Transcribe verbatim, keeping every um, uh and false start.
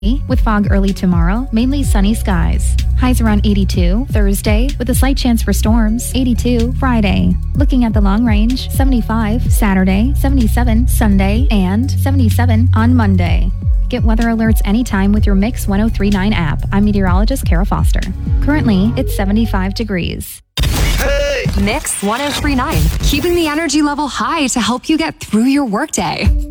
with fog early tomorrow, mainly sunny skies. Highs around eighty-two. Thursday, with a slight chance for storms, eighty-two. Friday, looking at the long range, seventy-five. Saturday, seventy-seven. Sunday, and seventy-seven on Monday. Get weather alerts anytime with your Mix one oh three point nine app. I'm meteorologist Kara Foster. Currently, it's seventy-five degrees. Hey! Mix one oh three point nine, keeping the energy level high to help you get through your workday.